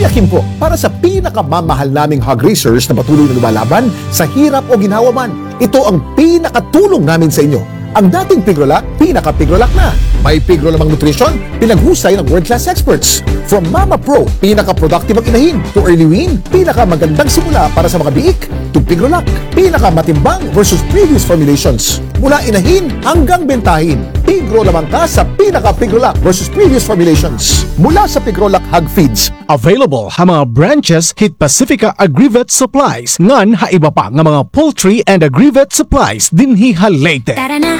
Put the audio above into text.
Kuya Kim po, para sa pinakamamahal naming hog racers na patuloy na lumalaban sa hirap o ginhawa man, ito ang pinakatulong namin sa inyo. Ang dating Pigrolac, pinaka-Pigrolac na. May Pigrolamang nutrition, pinaghusay ng world-class experts. From Mama Pro, pinaka-productive ang inahin, to Early Wean, pinaka-magandang simula para sa mga biik, to Pigrolac, pinaka-matimbang versus previous formulations. Mula inahin hanggang bentahin, Pigro lamang ka sa pinaka-Pigrolac versus previous formulations. Mula sa Pigrolac Hog Feeds, Available ha mga branches hit Pacifica Agrivet Supplies ngan haiba pa nga mga poultry and agrivet supplies dinhi ha Leyte. Tara na,